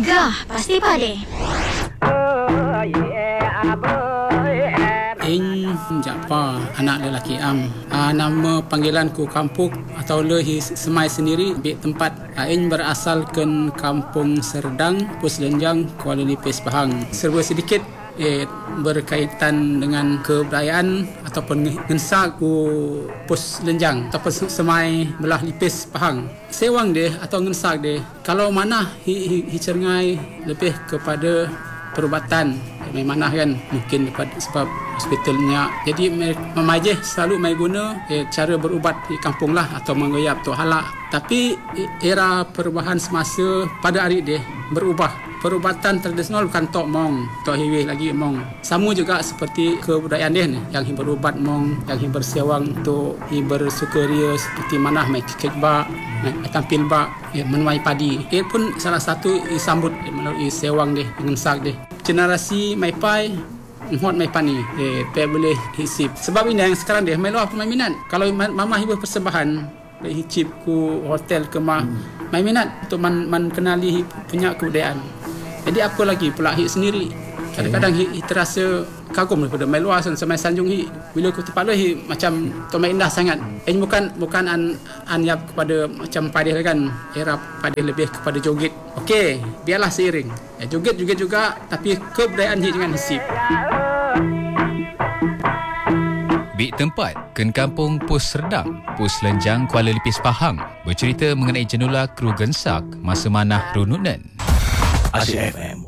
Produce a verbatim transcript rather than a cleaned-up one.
Gegar Pasti Pade. Ing Japa, anak lelaki am. Uh, nama panggilanku Kampung atau Lehi Semai sendiri. Bik tempat uh, Ing berasal ke Kampung Serdang, Pos Lenjang, Kuala Lipis, Pahang. Serba sedikit eh, berkaitan dengan kebudayaan ataupun ngensa ku Pos Lenjang ataupun Semai belah Lipis, Pahang. Sewang dia atau ngensa dia, kalau mana hi, hi, hi cengai lebih kepada perubatan. Memang kan mungkin dapat sebab hospitalnya. Jadi memajih selalu mai guna eh, cara berubat di kampung lah atau mengoyap tu halak. Tapi era perubahan semasa pada hari dia berubah. Perubatan tradisional bukan tok mong, tok hiwi lagi mong. Sama juga seperti kebudayaan dia ni, yang berubat mong, yang bersewang untuk bersukaria seperti mana mai kek bak, mai tampil bak, ya, menuai padi. Ia pun salah satu disambut melalui sewang dia, dengan sak dia. Generasi mai pai hot mai pani eh pe boleh hisip. Sebab ini yang sekarang dia mai luar pun mai minat. Kalau mama hibah persembahan hicip ku hotel ke mah hmm. mai minat untuk man, man kenali punya kebudayaan. Jadi apa lagi pula hik sendiri. Kadang-kadang hik, hik terasa kagum daripada mai luar sampai sanjung hik. Bila aku tempat luar hik macam tu mai indah sangat. Ini bukan bukan an anyap kepada macam padih kan. Era padih lebih kepada joget. Okey, biarlah seiring. Ya, joget-joget juga tapi kebudayaan hik dengan hisip. Bik tempat Ken Kampung Pos Serdang, Pos Lenjang, Kuala Lipis, Pahang bercerita mengenai jenula kru gensak masa manah rununan. Aceh F M